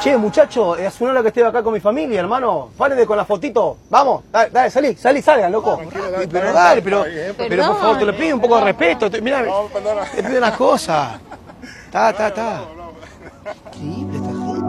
Che, muchacho, es una hora que estoy acá con mi familia, hermano. Paren con la fotito. Vamos, dale, salí, salgan, loco. Pero dale, pero por favor, te lo pido un poco de respeto. Mirá, te pido una cosa. Ta.